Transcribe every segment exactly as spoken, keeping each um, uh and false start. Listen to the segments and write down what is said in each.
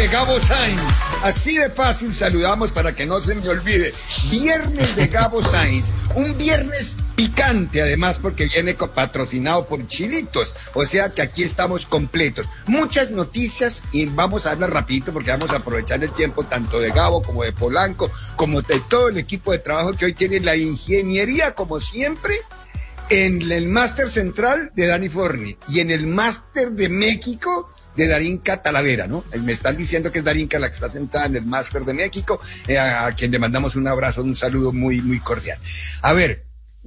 de Gabo Sainz. Así de fácil saludamos para que no se me olvide. Viernes de Gabo Sainz. Un viernes picante, además, porque viene patrocinado por Chilitos. O sea que aquí estamos completos. Muchas noticias y vamos a hablar rapidito porque vamos a aprovechar el tiempo tanto de Gabo como de Polanco, como de todo el equipo de trabajo que hoy tiene la ingeniería, como siempre, en el máster central de Dani Forni y en el máster de México de Darinka Talavera, ¿no? Me están diciendo que es Darinka la que está sentada en el máster de México, eh, a quien le mandamos un abrazo, un saludo muy, muy cordial. A ver,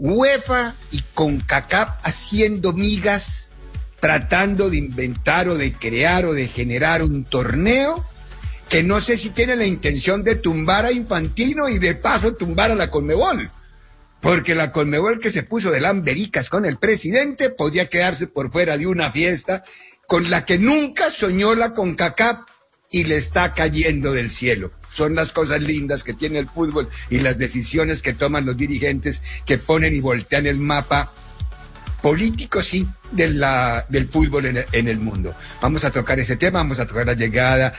UEFA y CONCACAF haciendo migas, tratando de inventar o de crear o de generar un torneo que no sé si tiene la intención de tumbar a Infantino y de paso tumbar a la Conmebol. Porque la Conmebol, que se puso de lambericas con el presidente, podría quedarse por fuera de una fiesta con la que nunca soñó la CONCACAF y le está cayendo del cielo. Son las cosas lindas que tiene el fútbol y las decisiones que toman los dirigentes que ponen y voltean el mapa político, sí, de la, del fútbol en el, en el mundo. Vamos a tocar ese tema, vamos a tocar la llegada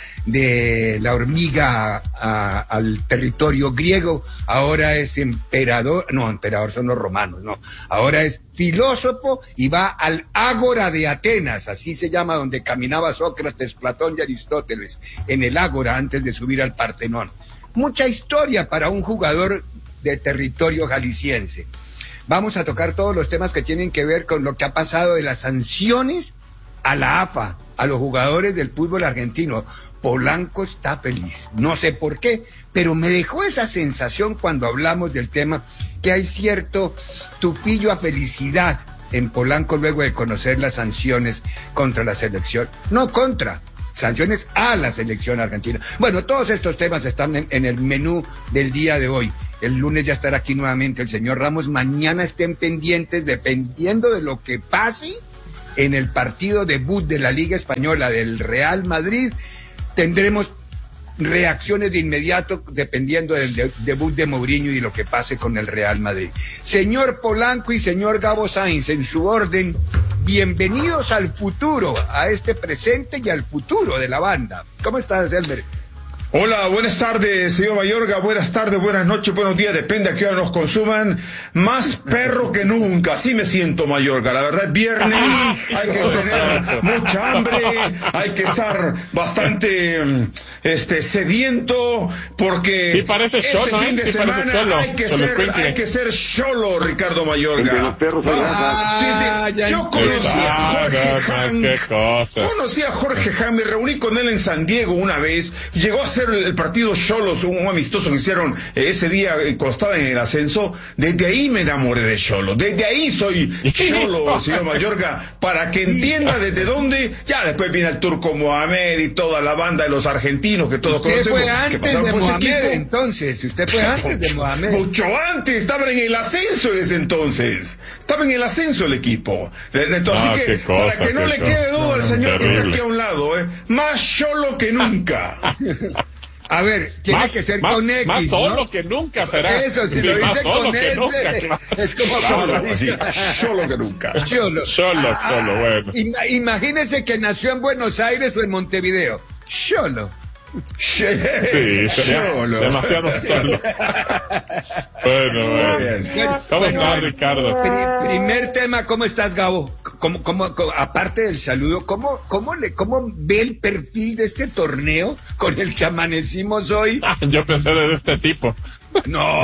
de la hormiga a, a, al territorio griego. Ahora es emperador, no, emperador son los romanos, no. Ahora es filósofo y va al Ágora de Atenas, así se llama, donde caminaba Sócrates, Platón y Aristóteles, en el Ágora antes de subir al Partenón. Mucha historia para un jugador de territorio jalisciense. Vamos a tocar todos los temas que tienen que ver con lo que ha pasado de las sanciones a la A F A, a los jugadores del fútbol argentino. Polanco está feliz, no sé por qué, pero me dejó esa sensación cuando hablamos del tema, que hay cierto tufillo a felicidad en Polanco luego de conocer las sanciones contra la selección. No contra, sanciones a la selección argentina. Bueno, todos estos temas están en, en el menú del día de hoy. El lunes ya estará aquí nuevamente el señor Ramos. Mañana estén pendientes, dependiendo de lo que pase en el partido debut de la Liga Española del Real Madrid. Tendremos reacciones de inmediato dependiendo del de, debut de Mourinho y lo que pase con el Real Madrid. Señor Polanco y señor Gabo Sainz, en su orden, bienvenidos al futuro, a este presente y al futuro de la banda. ¿Cómo estás, Elmer? Hola, buenas tardes, señor Mayorga, buenas tardes, buenas noches, buenos días, depende a qué hora nos consuman. Más perro que nunca, así me siento, Mayorga, la verdad es viernes, hay que tener mucha hambre, hay que estar bastante este sediento, porque sí, parece este cholo, fin de sí, semana cholo, hay que ser, hay que ser cholo, Ricardo Mayorga. Los perros ah, fíjate, yo conocí a Jorge Hank, conocí a Jorge Hank, me reuní con él en San Diego una vez, llegó a ser el partido Xolos, un amistoso que hicieron eh, ese día cuando estaba en el ascenso. Desde ahí me enamoré de Xolo, desde ahí soy Xolo, señor Mayorga, para que entienda desde dónde. Ya después viene el Turco Mohamed y toda la banda de los argentinos que todos usted conocemos. Fue antes que de Mohamed, entonces, usted fue antes de Mohamed. Mucho antes, estaba en el ascenso en ese entonces, estaba en el ascenso el equipo. Entonces, ah, así que, cosa, para que no le cosa. quede duda no, al señor terrible. que está aquí a un lado, eh, más Xolo que nunca. A ver, tiene más, que ser más, con X, más solo ¿no? que nunca será. Eso, si sí, lo dice con S, nunca, es como Xolo, Pablo. así, Xolo que nunca. Xolo. Solo, Ah, solo, bueno. Ima- imagínese que nació en Buenos Aires o en Montevideo. Xolo. Sí, sería Xolo. demasiado solo. Bueno, bueno. Bueno, ¿Cómo bueno, estás, Ricardo? Pri- primer tema, ¿cómo estás, Gabo? ¿Cómo, cómo, cómo- aparte del saludo, ¿cómo, cómo, le, ¿cómo ve el perfil de este torneo con el que amanecimos hoy? Yo pensé de este tipo. No.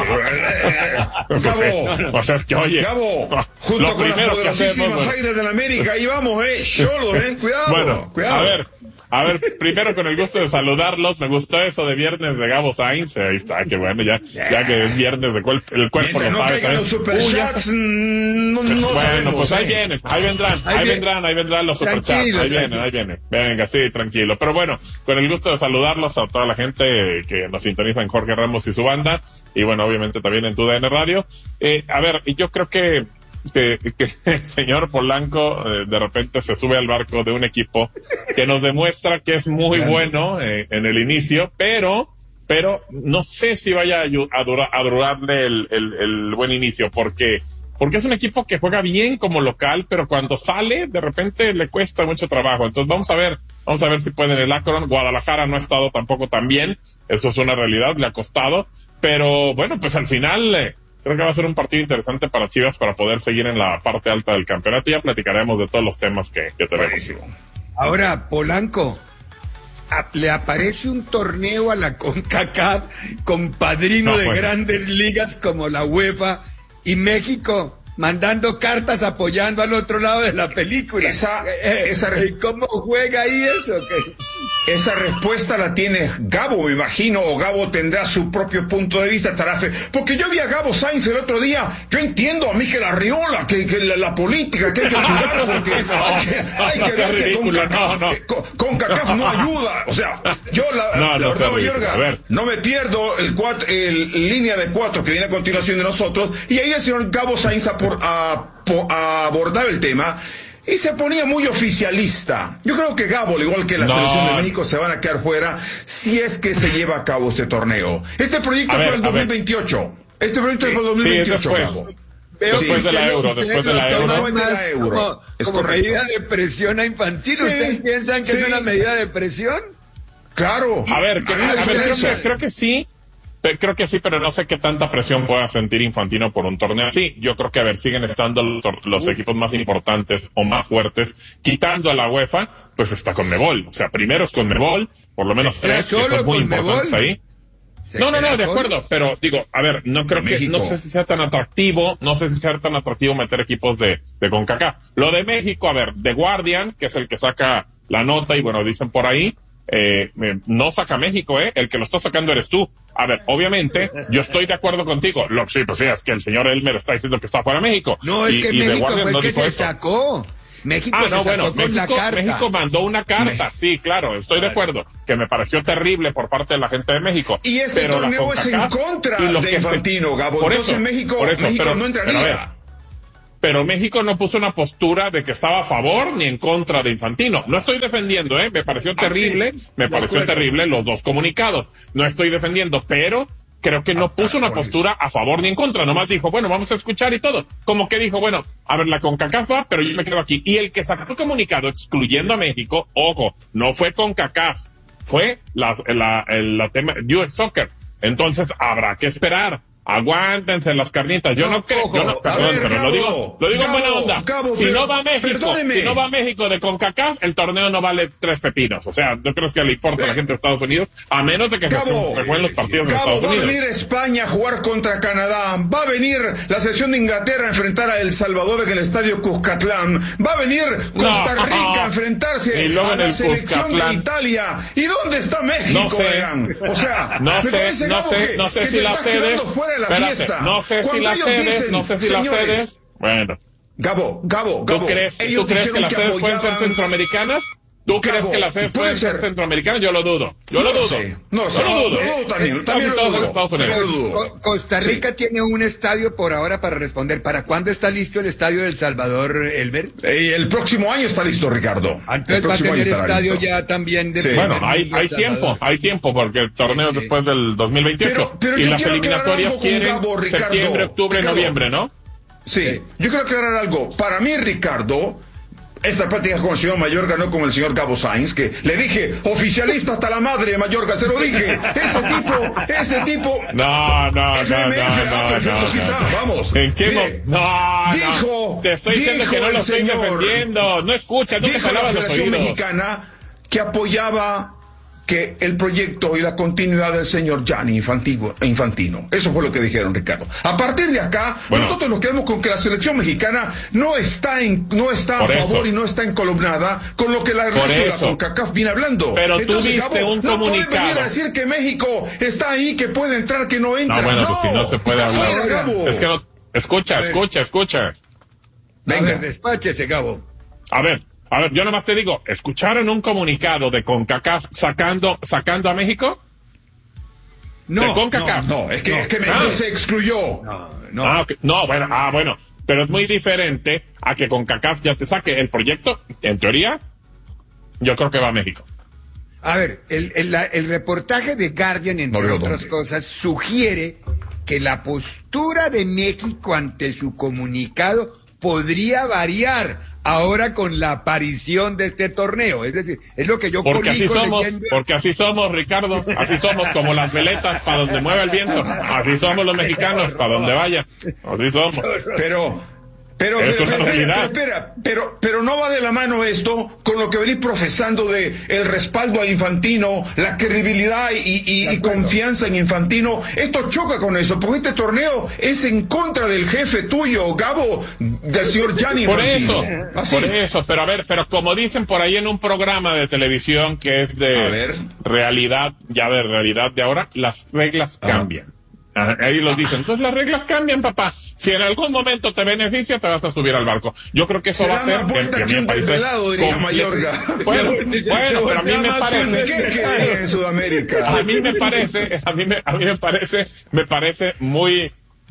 Pues, Gabo. sí. O sea, es que oye. Gabo, junto lo con las primero que hacemos, poderosísimas bueno. Águilas de la América, ahí vamos, eh, Xolo, eh, cuidado, Bueno, cuidado. a ver, a ver, primero con el gusto de saludarlos, me gustó eso de viernes de Gabo Sainz, ahí está, que bueno, ya, ya que es viernes de cuerpo, el cuerpo Mientras lo no sabe. caigan los superchats, mm, no, no Bueno, sabemos, pues ahí eh. vienen, ahí vendrán, Ahí ahí viene. vendrán, ahí vendrán los superchats, Tranquilo, ahí vienen, tranquilo. ahí vienen, venga, sí, tranquilo, pero bueno, con el gusto de saludarlos a toda la gente que nos sintonizan, Jorge Ramos y su banda, y bueno, obviamente también en tu D N Radio, eh, a ver, y yo creo que Que, que el señor Polanco eh, de repente se sube al barco de un equipo que nos demuestra que es muy bueno eh, en el inicio, pero pero no sé si vaya a, ayu- a, dura- a durarle el, el, el buen inicio, porque porque es un equipo que juega bien como local, pero cuando sale de repente le cuesta mucho trabajo. Entonces vamos a ver Vamos a ver si pueden el Akron. Guadalajara no ha estado tampoco tan bien. Eso es una realidad, le ha costado. Pero bueno, pues al final eh, creo que va a ser un partido interesante para Chivas para poder seguir en la parte alta del campeonato. Ya platicaremos de todos los temas que, que tenemos. Ahora, Polanco, le aparece un torneo a la CONCACAF con padrino no, de pues. grandes ligas como la UEFA y México mandando cartas apoyando al otro lado de la película. Esa, eh, esa ¿Y cómo juega ahí eso? ¿Qué? Esa respuesta la tiene Gabo, me imagino, o Gabo tendrá su propio punto de vista, Tarafe. Porque yo vi a Gabo Sainz el otro día, yo entiendo a Mikel Arriola, que, que la, la política, que hay que cuidar, porque hay que, hay que ver que con CACAF no, no. con CACAF no ayuda. O sea, yo la, no, la no verdad, Mayorga, no me pierdo el, cuatro, el línea de cuatro que viene a continuación de nosotros, y ahí el señor Gabo Sainz aporta A, a abordar el tema y se ponía muy oficialista. Yo creo que Gabo, al igual que la no. selección de México, se van a quedar fuera si es que se lleva a cabo este torneo. Este proyecto fue el dos mil veintiocho. Este proyecto fue el dos mil veintiocho, sí, después, Gabo. Veo después de la Euro, después de la Euro. De la Euro. Como, como medida de presión a Infantino. Sí, ¿ustedes piensan que sí. es una medida de presión? Claro. A ver, que, a ver creo, que, creo que sí. Creo que sí, pero no sé qué tanta presión pueda sentir Infantino por un torneo así. Yo creo que, a ver, siguen estando los, los equipos más importantes o más fuertes, quitando a la UEFA, pues está Conmebol. O sea, primero es Conmebol, por lo menos tres, que son muy importantes ahí. No, no, no, de acuerdo, pero digo, a ver, no creo que, México. no sé si sea tan atractivo, no sé si sea tan atractivo meter equipos de, de CONCACAF. Lo de México, a ver, The Guardian, que es el que saca la nota, y bueno, dicen por ahí, Eh, no saca México, eh, el que lo está sacando eres tú. A ver, obviamente, yo estoy de acuerdo contigo. Lo, sí, pues sí, es que el señor Elmer está diciendo que está fuera México. No, es y, que y México fue el no que se eso. sacó. México ah, se no, sacó bueno, con México, la carta. México mandó una carta, Me... sí, claro, estoy de acuerdo, que me pareció terrible por parte de la gente de México. Y este pero torneo es en contra de Infantino, se... Gabo. Por Entonces eso, México, por eso, México pero, no entraría. Pero México no puso una postura de que estaba a favor ni en contra de Infantino. No estoy defendiendo, ¿eh? Me pareció terrible, ah, sí. me pareció terrible los dos comunicados. No estoy defendiendo, pero creo que no puso una postura a favor ni en contra. Nomás dijo, bueno, vamos a escuchar y todo. Como que dijo, bueno, a ver, la CONCACAF va, pero yo me quedo aquí. Y el que sacó el comunicado excluyendo a México, ojo, no fue CONCACAF, fue la, la, el, la tema U S Soccer. Entonces habrá que esperar. Aguántense las carnitas. Yo no, no creo, yo no, perdón, ver, pero Gabo, lo digo, lo digo Gabo, en buena onda. Gabo, si pero, no va a México, perdóneme. si no va a México de CONCACAF, el torneo no vale tres pepinos. O sea, ¿no crees que le importa a la gente de Estados Unidos? A menos de que Gabo, se jueguen los partidos Gabo, de Estados Unidos. Va a venir España a jugar contra Canadá. Va a venir la selección de Inglaterra a enfrentar a El Salvador en el estadio Cuscatlán. Va a venir Costa Rica no, a enfrentarse a la selección Cuscatlán. de Italia. ¿Y dónde está México, no sé, Eran? O sea, no me sé, parece, no Gabo, sé, que, no sé que si se la está sedes, quedando fuera de la espérate, fiesta. no sé si la cedes, no sé si la cedes. Bueno. Gabo, Gabo, Gabo. ¿Tú crees, ¿tú crees que las sedes pueden ser centroamericanas? ¿Tú crees que las sedes pueden ser centroamericanas? Yo lo dudo. Yo lo dudo. No lo sé. Yo lo dudo. Lo dudo también. También lo dudo. Estados Unidos. Costa Rica tiene un estadio por ahora para responder. ¿Para cuándo está listo el estadio del Salvador, Elber? El próximo año está listo, Ricardo. Entonces va a tener estadio ya también de... Bueno, hay, hay tiempo, hay tiempo, porque el torneo después del dos mil veintiocho. Y las eliminatorias quieren septiembre, octubre, noviembre, ¿no? Sí, yo quiero aclarar algo. Para mí, Ricardo, esta práctica con el señor Mayorga, no con el señor Gabo Sainz, que le dije, oficialista hasta la madre, Mayorga, se lo dije. Ese tipo, ese tipo... No, no, F M F, no, no, ah, perfecto, no, aquí está, vamos. ¿En qué Mire, no, dijo, no, te estoy diciendo que no lo estoy señor, defendiendo. No escuchas, no te dijo la jalabas los Federación oídos. Mexicana que apoyaba que el proyecto y la continuidad del señor Gianni Infantino, Infantino. Eso fue lo que dijeron, Ricardo. A partir de acá, bueno, nosotros nos quedamos con que la selección mexicana no está en, no está a favor y no está encolumnada con lo que la resto de la CONCACAF viene hablando. Pero entonces, tú viste Gabo, un no comunicado. pueden venir a decir que México está ahí, que puede entrar, que no entra. No, bueno, no, pues si no se puede está hablar. fuera, Gabo. Es que no, escucha, escucha, escucha. Venga, a ver, despáchese, Gabo. A ver. A ver, yo nomás te digo, ¿escucharon un comunicado de CONCACAF sacando sacando a México? No, ¿De CONCACAF? No, no, es que, no, es que México ah, se excluyó. No, no. Ah, okay. no, bueno, ah, bueno, pero es muy diferente a que CONCACAF ya te saque el proyecto, en teoría, yo creo que va a México. A ver, el, el, el reportaje de Guardian, entre no otras dónde. cosas, sugiere que la postura de México ante su comunicado podría variar ahora con la aparición de este torneo. Es decir, es lo que yo porque así somos, leyendo... porque así somos, Ricardo, así somos como las veletas para donde mueva el viento, así somos los mexicanos para donde vaya, así somos. Pero Pero, es pero, una pero, realidad. pero, espera, pero, pero no va de la mano esto con lo que venís profesando de el respaldo a Infantino, la credibilidad y, y, y confianza en Infantino. Esto choca con eso, porque este torneo es en contra del jefe tuyo, Gabo, del señor Gianni Infantino. Por eso, ¿Así? por eso, pero a ver, pero como dicen por ahí en un programa de televisión que es de realidad, ya de realidad de ahora, las reglas Ajá. cambian. Ahí los dicen, entonces las reglas cambian, papá. Si en algún momento te beneficia, te vas a subir al barco. Yo creo que eso se va a ser que, que a mí me parece lado, diría Mayorga. Bueno, bueno, pero a mí me parece ¿Qué, qué en Sudamérica? A mí me parece, a mí me, a mí me parece, me parece muy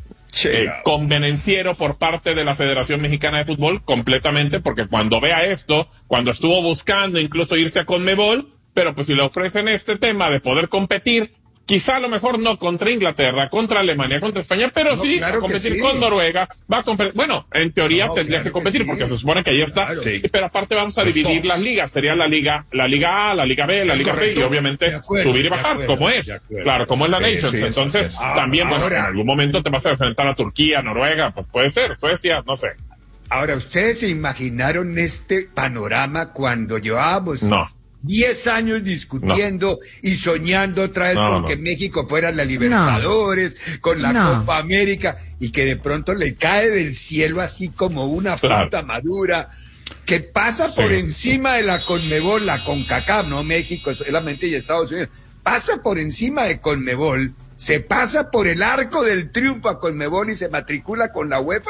eh, convenenciero por parte de la Federación Mexicana de Fútbol, completamente, porque cuando vea esto, cuando estuvo buscando incluso irse a Conmebol, pero pues si le ofrecen este tema de poder competir, quizá a lo mejor no contra Inglaterra, contra Alemania, contra España, pero no, sí claro a competir sí. con Noruega, va a competir, bueno, en teoría no, tendría claro que competir, que sí. porque se supone que ahí está, claro. sí. pero aparte vamos a Los dividir tops. las ligas, sería la liga, la liga A, la liga B, la es liga correcto. C, y obviamente acuerdo, subir y bajar, acuerdo, como es, claro, como es la sí, Nations, sí, entonces sí, también, bueno, ahora, en algún momento te vas a enfrentar a Turquía, Noruega, pues puede ser, Suecia, no sé. Ahora, ¿ustedes se imaginaron este panorama cuando llevábamos... No. Diez años discutiendo no. y soñando otra vez no, con no. que México fuera la Libertadores, no. con la no. Copa América, y que de pronto le cae del cielo así como una fruta claro. madura, que pasa sí. por encima de la Conmebol, la CONCACAF, no México solamente y Estados Unidos, pasa por encima de Conmebol, se pasa por el arco del triunfo a Conmebol y se matricula con la UEFA.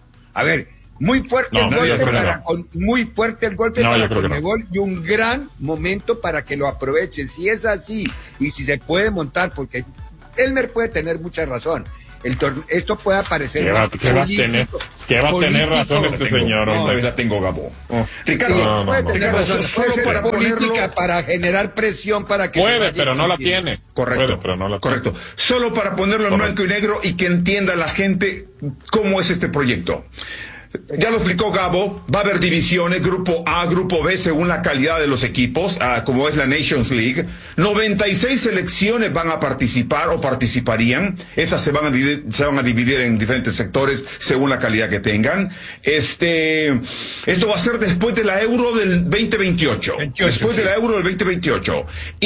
A ver, Muy fuerte no, el golpe para, no. muy fuerte el golpe no, para Conmebol no. y un gran momento para que lo aprovechen. Si es así y si se puede montar, porque Elmer puede tener mucha razón. El torne- esto puede parecer ¿Qué va, ¿qué va a tener, ¿qué va a tener razón este tengo, señor? No, esta vez la tengo, Gabo. Oh. Ricardo, sí, no, puede no, tener no. razón. Solo puede para política ponerlo... para generar presión para que puede, pero no la tiene. Correcto, puede, pero no la correcto. Tiene. Solo para ponerlo en Correcto. blanco y negro y que entienda la gente cómo es este proyecto. Ya lo explicó Gabo, va a haber divisiones, grupo A, grupo B, según la calidad de los equipos, uh, como es la Nations League. noventa y seis selecciones van a participar o participarían. Estas se van a dividir, se van a dividir en diferentes sectores según la calidad que tengan. Este, esto va a ser después de la Euro del veinte veintiocho. veintiocho después sí. de la Euro del veinte veintiocho.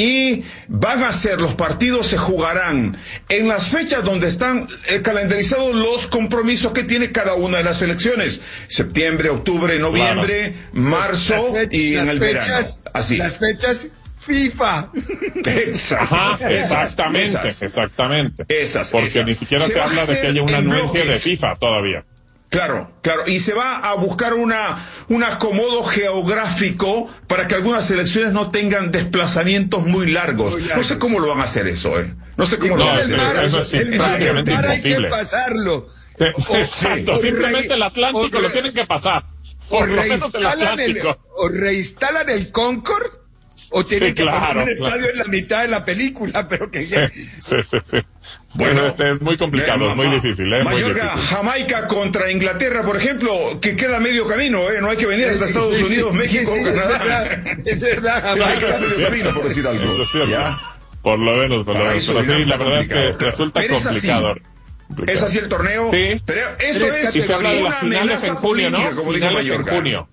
Y van a ser, los partidos se jugarán en las fechas donde están eh, calendarizados los compromisos que tiene cada una de las selecciones. Septiembre, octubre, noviembre, claro. marzo fe- y en el fechas, verano. Así. Las fechas FIFA. Exacto. Ajá, exactamente, esas. exactamente. Esas, Porque esas. ni siquiera se, se habla de que haya una anuencia de FIFA todavía. Claro, claro, y se va a buscar una un acomodo geográfico para que algunas selecciones no tengan desplazamientos muy largos. Muy largos. No sé cómo lo van a hacer eso, ¿eh? No sé cómo no, lo van a hacer. Eso, eso es el prácticamente mar imposible. Hay que pasarlo. O, Exacto, sí. simplemente re, el Atlántico re, lo tienen que pasar. Por lo menos el Atlántico. El, o reinstalan el Concorde, o tienen sí, que claro, poner un claro. estadio en la mitad de la película, pero que sí, sí, sí, sí. Bueno, este es muy complicado, es muy difícil, ¿eh? Mayorga, muy difícil. Jamaica contra Inglaterra, por ejemplo, que queda medio camino, ¿eh? No hay que venir hasta Estados sí, Unidos, sí, México, sí, Canadá. Es verdad, Jamaica queda medio camino, por decir algo. Eso sí, ¿ya? Por lo menos, por lo menos. Pero sí, la verdad es que resulta pero complicado. Es así el torneo. Sí. Pero esto es. Y se habla de las finales en junio, ¿no? Como finales en junio.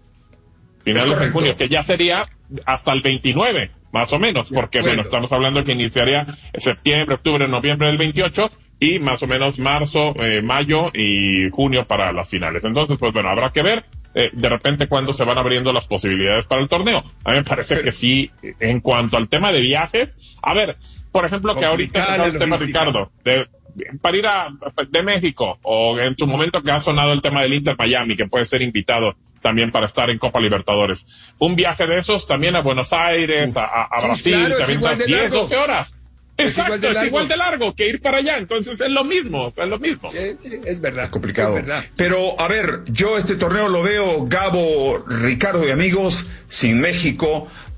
Finales en junio, que ya sería hasta el veintinueve, más o menos, porque bueno, estamos hablando que iniciaría septiembre, octubre, noviembre del veintiocho y más o menos marzo, eh, mayo y junio para las finales. Entonces, pues bueno, habrá que ver eh, de repente cuándo se van abriendo las posibilidades para el torneo. A mí me parece que sí, en cuanto al tema de viajes, a ver, por ejemplo, que ahorita está el tema, Ricardo, de para ir a de México, o en tu momento que ha sonado el tema del Inter Miami, que puede ser invitado también para estar en Copa Libertadores. Un viaje de esos también a Buenos Aires, a, a sí, Brasil, claro, te avientas diez, doce horas. Es Exacto, igual es igual de largo que ir para allá, entonces es lo mismo, es lo mismo. Sí, sí, es verdad. Es complicado. Es verdad. Pero, a ver, yo este torneo lo veo, Gabo, Ricardo y amigos, sin México,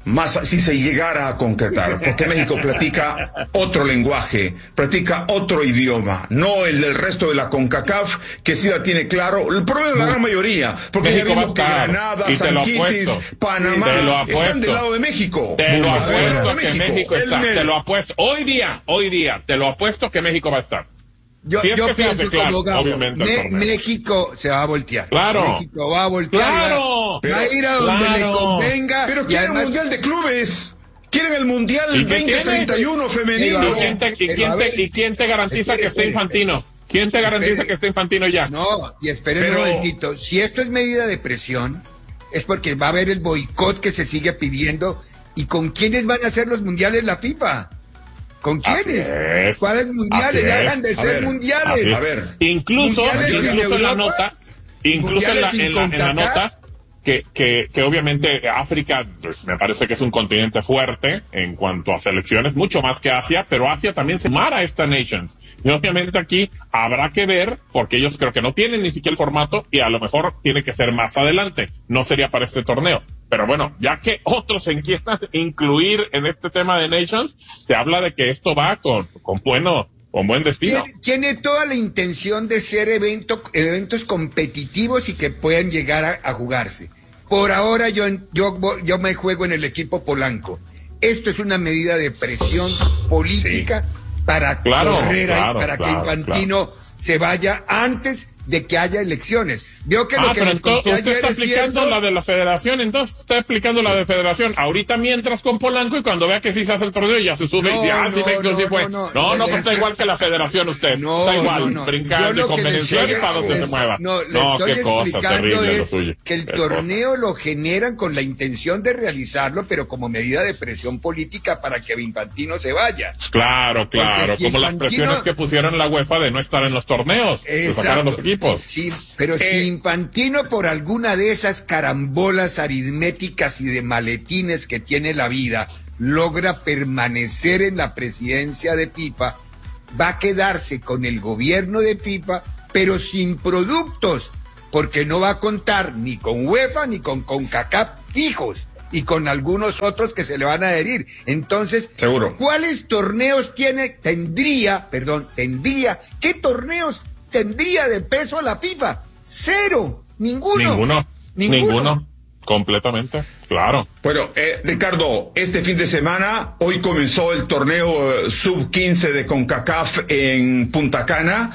más si se llegara a concretar, porque México platica otro lenguaje, platica otro idioma, no el del resto de la CONCACAF, que sí la tiene claro, el problema de la gran mayoría, porque México ya vimos que Granada, San Quitis, Panamá, están del lado de México. Te lo apuesto que México está, te lo apuesto, hoy día, hoy día, te lo apuesto que México va a estar. Yo, si es yo que pienso se hace claro, Gabo, obviamente. Me, México se va a voltear. Claro. México va a voltear. Claro. Va, va a ir a donde claro. le convenga. Pero quieren además, el Mundial de Clubes. Quieren el Mundial veinte treinta y uno femenino. ¿Y quién te, y quién te, y quién te garantiza espere, que esté Infantino? ¿Quién te garantiza espere, que esté Infantino ya? No, y esperen Pero... un momentito. Si esto es medida de presión, es porque va a haber el boicot que se sigue pidiendo. ¿Y con quiénes van a hacer los mundiales la FIFA? ¿Con quiénes? ¿Cuáles mundiales? Ya dejan de ser ver, mundiales. A ver. Incluso, incluso en la nota, incluso en la, en, la, en la nota, que, que, que obviamente África, pues, me parece que es un continente fuerte en cuanto a selecciones, mucho más que Asia, pero Asia también se sumara a esta Nations. Y obviamente aquí habrá que ver, porque ellos creo que no tienen ni siquiera el formato, y a lo mejor tiene que ser más adelante. No sería para este torneo. Pero bueno, ya que otros se quieran incluir en este tema de Nations, se habla de que esto va con, con bueno, con buen destino. Tiene, tiene toda la intención de ser evento, eventos competitivos y que puedan llegar a, a jugarse. Por ahora yo, yo, yo me juego en el equipo Polanco. Esto es una medida de presión política sí. para claro, correr ahí, claro, para claro, que Infantino claro. se vaya antes de que haya elecciones. Veo que ah, lo que pero les conté usted ayer está es aplicando cierto. la de la federación, entonces está explicando la de federación. Ahorita mientras con Polanco y cuando vea que sí se hace el torneo ya se sube no, y ya, no, sí, México no, sí fue. No, no, no, no, pues está igual que la federación usted. No, está igual, no, no. brincando y convenenciando y para donde se mueva. No, le no estoy qué cosa terrible es lo suyo. Que el qué torneo cosa. lo generan con la intención de realizarlo, pero como medida de presión política para que Infantino se vaya. Claro, claro, si como Infantino... las presiones que pusieron la UEFA de no estar en los torneos, de sacar a los equipos. Sí, pero eh, si Infantino por alguna de esas carambolas aritméticas y de maletines que tiene la vida logra permanecer en la presidencia de FIFA, va a quedarse con el gobierno de FIFA, pero sin productos, porque no va a contar ni con UEFA ni con CONCACAF fijos y con algunos otros que se le van a adherir. Entonces, seguro. ¿Cuáles torneos tiene, tendría, perdón, tendría, qué torneos tendría de peso a la FIFA? Cero, ninguno. Ninguno, ninguno, ninguno. Completamente, claro. Bueno, eh, Ricardo, este fin de semana, hoy comenzó el torneo eh, sub quince de CONCACAF en Punta Cana.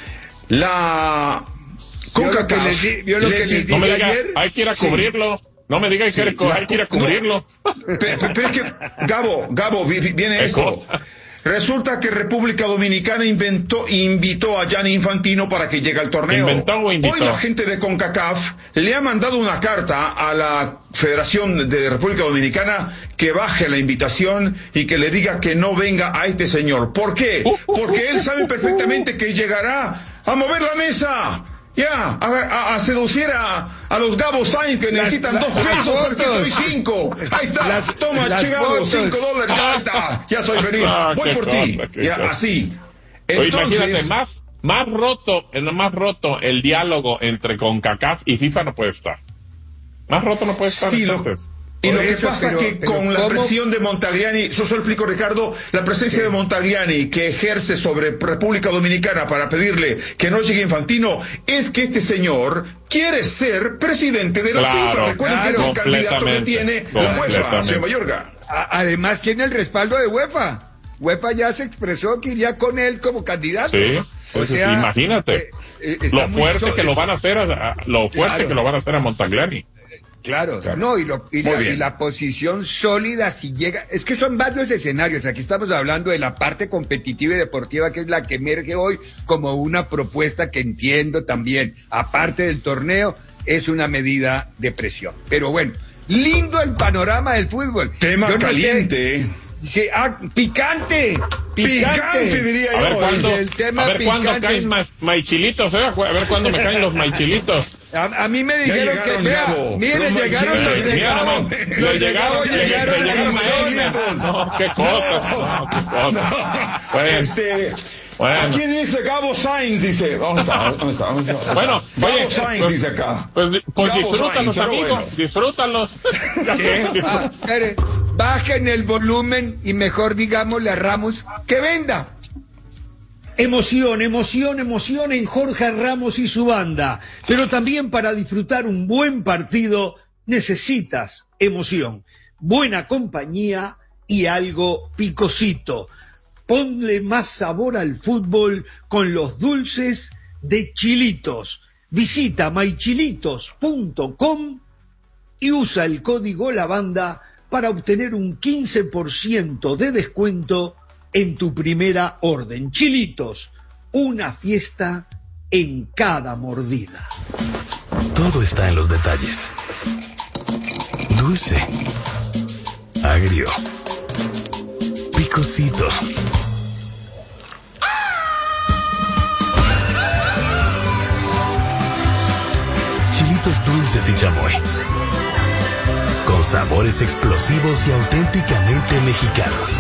La CONCACAF... ¿Vio lo que les dije no me diga, ayer? hay que ir a sí. cubrirlo. No me diga sí, que hay que ir a cubrirlo. No, pero, pero es que, Gabo, Gabo, viene esto. Cosa? Resulta que República Dominicana inventó, invitó a Gianni Infantino para que llegue al torneo. ¿Inventó o invitó? Hoy la gente de CONCACAF le ha mandado una carta a la Federación de República Dominicana que baje la invitación y que le diga que no venga a este señor. ¿Por qué? Porque él sabe perfectamente que llegará a mover la mesa. Ya, a, a, a seducir a, a los Gabo Sainz que necesitan las, dos las, pesos, al que doy cinco. Ahí está, las, toma, chingado, cinco dólares, ya, ya soy feliz, ah, voy por cosa, ti. Ya, cosa. Así. Entonces, imagínate, más, más roto, más roto el diálogo entre CONCACAF y FIFA no puede estar. Más roto no puede estar, sí, entonces. Y lo que pasa es que con la presión de Montagliani, eso solo explico, Ricardo, la presencia de Montagliani que ejerce sobre República Dominicana para pedirle que no llegue Infantino, es que este señor quiere ser presidente de la claro, FIFA. Recuerden que es el candidato que tiene la UEFA, señor Mayorga. Además tiene el respaldo de UEFA. UEFA ya se expresó que iría con él como candidato. Sí, o sí, sea, imagínate eh, eh, lo fuerte que lo van a hacer, a, a, lo fuerte claro. que lo van a hacer a Montagliani. Claro, claro, no, y, lo, y, la, y la posición sólida si llega, es que son varios escenarios, aquí estamos hablando de la parte competitiva y deportiva que es la que emerge hoy como una propuesta que entiendo también, aparte del torneo, es una medida de presión. Pero bueno, lindo el panorama del fútbol. Tema no caliente. Sé, sí, ah, picante, picante, picante diría yo. A ver cuándo, el tema a ver cuándo caen más maichilitos, ¿eh? A ver cuándo me caen los maichilitos. A, a mí me dijeron llegaron, que, vea, Gabo, miren, los llegaron los de Gabo. Los llegaron, llegaron, llegaron llegaron No, qué cosa, no, qué cosa. No, pues, este... Bueno. Aquí dice Gabo Sainz, dice. ¿Dónde está? ¿Dónde está? ¿Dónde está? Bueno, Gabo oye, Sainz pues, dice acá. Pues, pues disfrútalos, Sainz, amigos, bueno. disfrútalos. Ah, espere. bajen el volumen y mejor digámosle a Ramos que venda. Emoción, emoción, emoción en Jorge Ramos y su banda. Pero también para disfrutar un buen partido necesitas emoción, buena compañía y algo picosito. Ponle más sabor al fútbol con los dulces de Chilitos. Visita my chilitos punto com y usa el código La Banda para obtener un quince por ciento de descuento en tu primera orden. Chilitos, una fiesta en cada mordida. Todo está en los detalles. Dulce, agrio, picosito. Chilitos dulces y chamoy, con sabores explosivos y auténticamente mexicanos.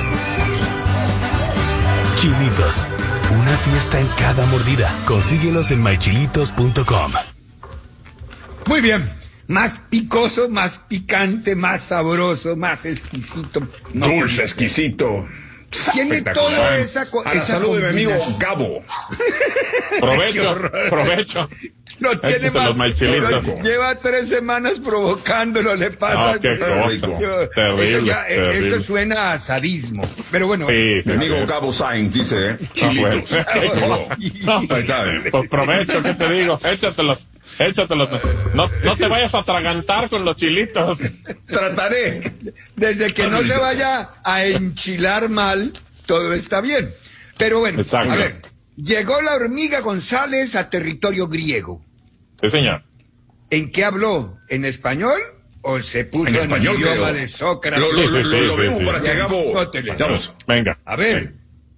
Chilitos, una fiesta en cada mordida. Consíguelos en my chilitos punto com. Muy bien, más picoso, más picante, más sabroso, más exquisito. Dulce, exquisito. Tiene toda esa cosa. A la salud de mi amigo Gabo. Provecho, provecho. No tiene más. Los lleva tres semanas provocándolo, le pasa. Oh, qué cosa. Terrible, eso, ya, terrible. Eso suena a sadismo. Pero bueno. Sí, mi amigo Gabo Sainz dice, ¿eh? Chilitos. No, bueno. no, pues provecho, ¿qué te digo? Échatelos. Échatelos. No, no te vayas a atragantar con los chilitos. Trataré. Desde que no se vaya a enchilar mal, todo está bien. Pero bueno, Exacto. a ver, llegó la hormiga González a territorio griego. Sí, señor. ¿En qué habló? ¿En español? ¿O se puso en, en español, el idioma creo. de Sócrates? Lo, lo, sí, sí, lo, sí, lo sí, vemos sí. para que hagamos. Vamos. Venga. A ver.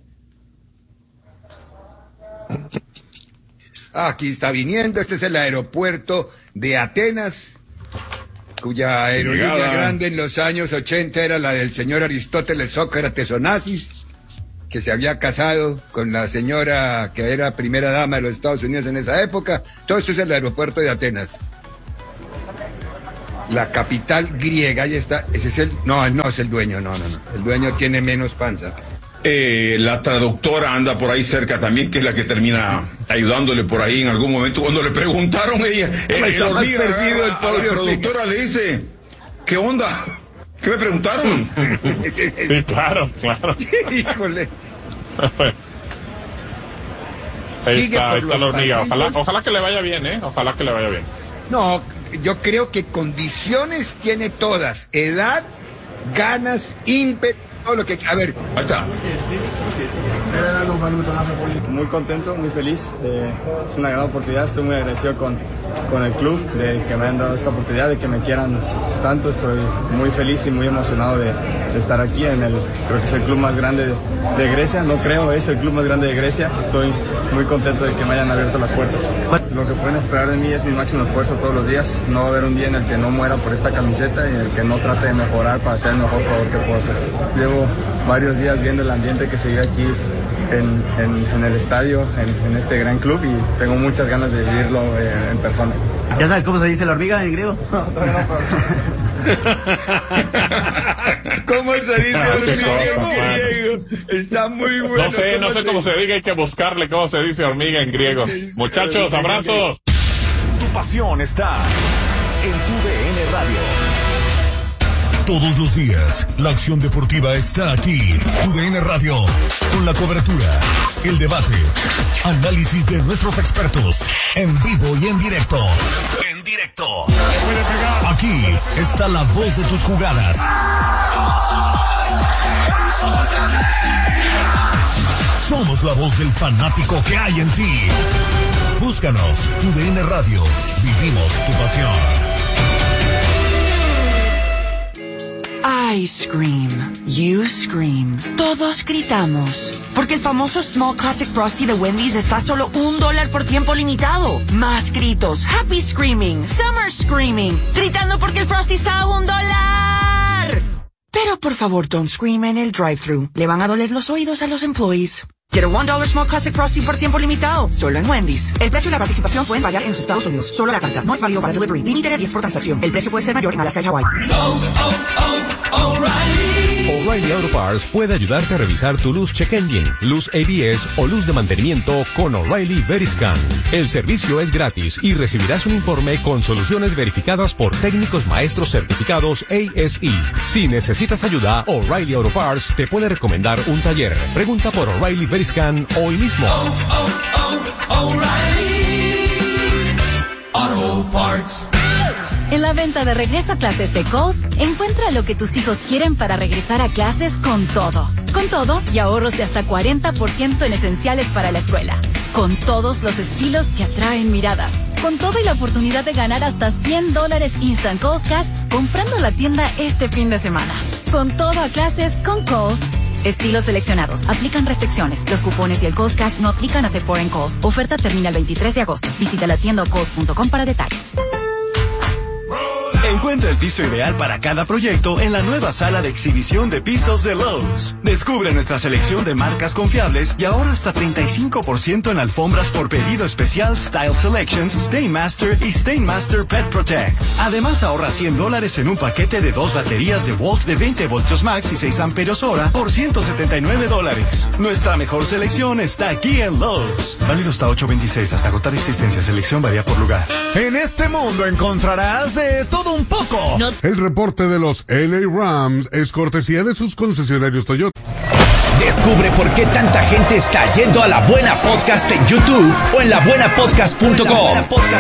Venga. Aquí está viniendo, este es el aeropuerto de Atenas, cuya aerolínea Llegada. grande en los años ochenta era la del señor Aristóteles Sócrates Onassis, que se había casado con la señora que era primera dama de los Estados Unidos en esa época. Todo esto es el aeropuerto de Atenas, la capital griega. Ahí está, ese es el, no, no es el dueño, no, no, no, el dueño tiene menos panza. Eh, la traductora anda por ahí cerca también, que es la que termina ayudándole por ahí en algún momento. Cuando le preguntaron ella, eh, el hormiga, perdido, el a, a la productora le dice, ¿qué onda? ¿Qué me preguntaron? Sí, claro, claro. Híjole. Ahí está, ahí está la hormiga. Ojalá, ojalá que le vaya bien, ¿eh? Ojalá que le vaya bien. No, yo creo que condiciones tiene todas. Edad, ganas, ímpetu. Lo que, a ver, ahí está. Muy contento, muy feliz. Eh, es una gran oportunidad. Estoy muy agradecido con, con el club de que me han dado esta oportunidad, de que me quieran tanto. Estoy muy feliz y muy emocionado de, de estar aquí en el, creo que es el club más grande de, de Grecia. No creo, es el club más grande de Grecia. Estoy muy contento de que me hayan abierto las puertas. Lo que pueden esperar de mí es mi máximo esfuerzo todos los días. No va a haber un día en el que no muera por esta camiseta y en el que no trate de mejorar para ser el mejor jugador que puedo ser. Llevo varios días viendo el ambiente que se vive aquí en, en, en el estadio, en, en este gran club, y tengo muchas ganas de vivirlo eh, en persona. ¿Ya sabes cómo se dice la hormiga en griego? No, todavía no, pero... ¿Cómo se dice Ah, hormiga en griego? Está muy bueno. No sé, no sé se... cómo se diga, hay que buscarle cómo se dice hormiga en griego. Muchachos, abrazos. Tu pasión está en tu D N Radio. Todos los días, la acción deportiva está aquí. Tu D N Radio, con la cobertura, el debate, análisis de nuestros expertos, en vivo y en directo. En directo. Aquí está la voz de tus jugadas. Somos la voz del fanático que hay en ti. Búscanos, Tu D N Radio. Vivimos tu pasión. I scream, you scream, todos gritamos, porque el famoso Small Classic Frosty de Wendy's está a solo un dólar por tiempo limitado. Más gritos, happy screaming, summer screaming, gritando porque el Frosty está a un dólar. Pero por favor, don't scream en el drive-thru, le van a doler los oídos a los employees. Get a one dollar Small Classic Frosty por tiempo limitado, solo en Wendy's. El precio y la participación pueden variar en los Estados Unidos. Solo la carta. No es válido para delivery. Límite de diez por transacción. El precio puede ser mayor en Alaska y Hawái. Oh, oh, oh, O'Reilly. O'Reilly Auto Parts puede ayudarte a revisar tu luz check engine, luz A B S o luz de mantenimiento con O'Reilly Veriscan. El servicio es gratis y recibirás un informe con soluciones verificadas por técnicos maestros certificados A S E. Si necesitas ayuda, O'Reilly Auto Parts te puede recomendar un taller. Pregunta por O'Reilly Veriscan hoy mismo. Oh, oh, oh, O'Reilly Auto Parts. En la venta de regreso a clases de Kohl's, encuentra lo que tus hijos quieren para regresar a clases con todo. Con todo y ahorros de hasta cuarenta por ciento en esenciales para la escuela. Con todos los estilos que atraen miradas. Con todo y la oportunidad de ganar hasta cien dólares Instant Kohl's Cash comprando en la tienda este fin de semana. Con todo a clases con Kohl's. Estilos seleccionados. Aplican restricciones. Los cupones y el Kohl's Cash no aplican a Sephora en Kohl's. Oferta termina el veintitrés de agosto. Visita la tienda o kohls punto com para detalles. Encuentra el piso ideal para cada proyecto en la nueva sala de exhibición de pisos de Lowe's. Descubre nuestra selección de marcas confiables y ahorra hasta treinta y cinco por ciento en alfombras por pedido especial Style Selections, Stainmaster y Stainmaster Pet Protect. Además ahorra cien dólares en un paquete de dos baterías de Volt de veinte voltios max y seis amperios hora por ciento setenta y nueve dólares. Nuestra mejor selección está aquí en Lowe's. Válido hasta ocho veintiséis, hasta agotar existencia. Selección varía por lugar. En este mundo encontrarás de todo un poco. No. El reporte de los L A Rams es cortesía de sus concesionarios Toyota. Descubre por qué tanta gente está yendo a La Buena Podcast en YouTube o en la buena podcast punto com.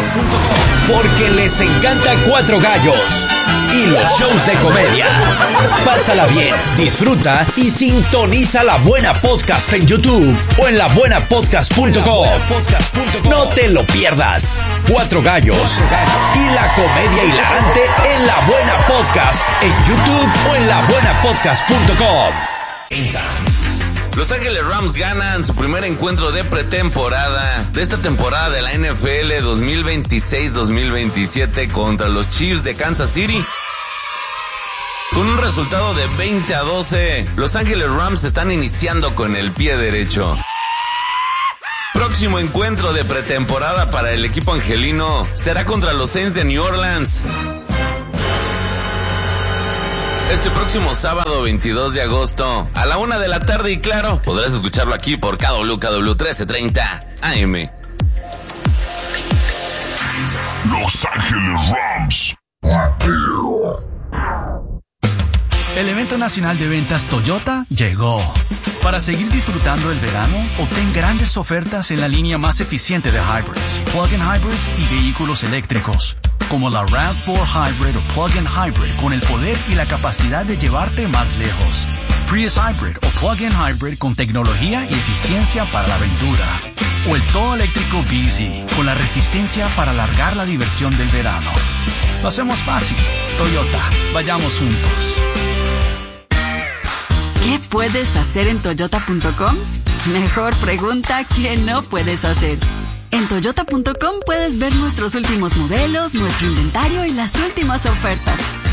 Porque les encanta Cuatro Gallos y los shows de comedia. Pásala bien, disfruta y sintoniza La Buena Podcast en YouTube o en la buena podcast punto com. No te lo pierdas. Cuatro Gallos y la comedia hilarante en La Buena Podcast en YouTube o en la buena podcast punto com. Los Ángeles Rams ganan su primer encuentro de pretemporada de esta temporada de la N F L dos mil veintiséis dos mil veintisiete contra los Chiefs de Kansas City. Con un resultado de veinte a doce, Los Ángeles Rams están iniciando con el pie derecho. Próximo encuentro de pretemporada para el equipo angelino será contra los Saints de New Orleans. Este próximo sábado veintidós de agosto a la una de la tarde y claro, podrás escucharlo aquí por K W K W trece treinta A M. Los Ángeles Rams. El evento nacional de ventas Toyota llegó. Para seguir disfrutando el verano, obtén grandes ofertas en la línea más eficiente de hybrids, plug-in hybrids y vehículos eléctricos, como la RAV cuatro Hybrid o plug-in hybrid con el poder y la capacidad de llevarte más lejos. Prius Hybrid o plug-in hybrid con tecnología y eficiencia para la aventura. O el todo eléctrico B Z con la resistencia para alargar la diversión del verano. Lo hacemos fácil. Toyota, vayamos juntos. ¿Qué puedes hacer en toyota punto com? Mejor pregunta, ¿qué no puedes hacer? En toyota punto com puedes ver nuestros últimos modelos, nuestro inventario y las últimas ofertas.